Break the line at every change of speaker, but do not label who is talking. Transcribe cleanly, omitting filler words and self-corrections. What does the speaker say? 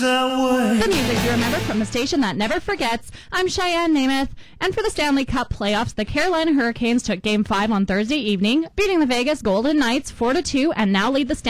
The music you remember from the station that never forgets. I'm Cheyenne Namath. And for the Stanley Cup playoffs, the Carolina Hurricanes took Game 5 on Thursday evening, beating the Vegas Golden Knights 4-2 and now lead the Stanley